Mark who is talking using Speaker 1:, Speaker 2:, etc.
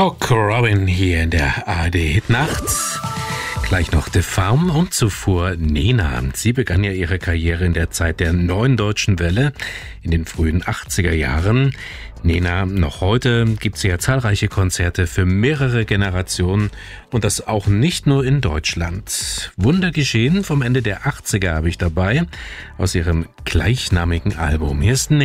Speaker 1: Cock Robin hier in der ARD Hitnacht. Gleich noch The Farm und zuvor Nena. Sie begann ja ihre Karriere in der Zeit der Neuen Deutschen Welle in den frühen 80er Jahren. Nena, noch heute gibt sie ja zahlreiche Konzerte für mehrere Generationen und das auch nicht nur in Deutschland. Wunder geschehen vom Ende der 80er habe ich dabei aus ihrem gleichnamigen Album. Hier ist